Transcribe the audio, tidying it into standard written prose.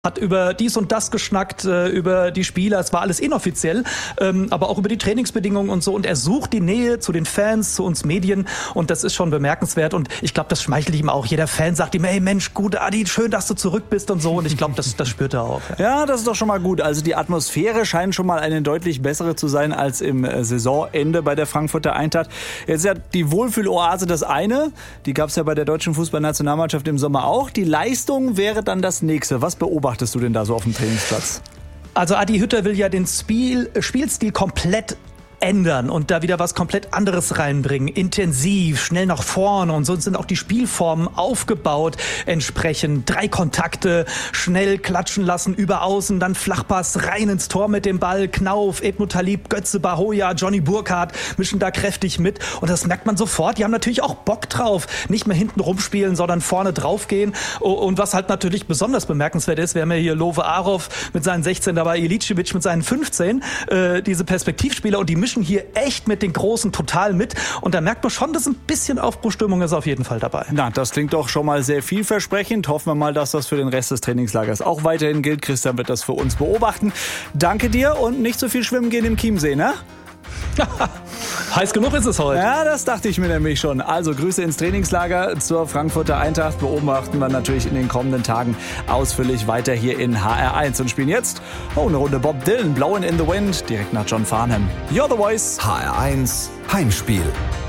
hat über dies und das geschnackt, über die Spieler, es war alles inoffiziell, aber auch über die Trainingsbedingungen und so. Und er sucht die Nähe zu den Fans, zu uns Medien und das ist schon bemerkenswert. Und ich glaube, das schmeichelt ihm auch. Jeder Fan sagt ihm, hey Mensch, gut, Adi, schön, dass du zurück bist und so. Und ich glaube, das spürt er auch. Ja, das ist doch schon mal gut. Also die Atmosphäre scheint schon mal eine deutlich bessere zu sein als im Saisonende bei der Frankfurter Eintracht. Jetzt ist ja die Wohlfühloase das eine. Die gab es ja bei der deutschen Fußballnationalmannschaft im Sommer auch. Die Leistung wäre dann das nächste. Was beobachtest du denn da so auf dem Trainingsplatz? Also Adi Hütter will ja den Spielstil komplett ändern und da wieder was komplett anderes reinbringen. Intensiv, schnell nach vorne und so sind auch die Spielformen aufgebaut. Entsprechend 3 Kontakte, schnell klatschen lassen, über außen, dann Flachpass rein ins Tor mit dem Ball. Knauf, Edmund Talib, Götze, Bahoya, Johnny Burkhardt mischen da kräftig mit und das merkt man sofort. Die haben natürlich auch Bock drauf. Nicht mehr hinten rumspielen, sondern vorne draufgehen. Und was halt natürlich besonders bemerkenswert ist, wir haben ja hier Love Arov mit seinen 16, dabei Ilicevic mit seinen 15, diese Perspektivspieler und die mischen hier echt mit den Großen total mit. Und da merkt man schon, dass ein bisschen Aufbruchstimmung ist auf jeden Fall dabei. Na, das klingt doch schon mal sehr vielversprechend. Hoffen wir mal, dass das für den Rest des Trainingslagers auch weiterhin gilt. Christian wird das für uns beobachten. Danke dir und nicht so viel schwimmen gehen im Chiemsee, ne? Heiß genug ist es heute. Ja, das dachte ich mir nämlich schon. Also Grüße ins Trainingslager zur Frankfurter Eintracht. Beobachten wir natürlich in den kommenden Tagen ausführlich weiter hier in HR1 und spielen jetzt eine Runde Bob Dylan, Blowin' in the Wind, direkt nach John Farnham. You're the Voice. HR1 Heimspiel.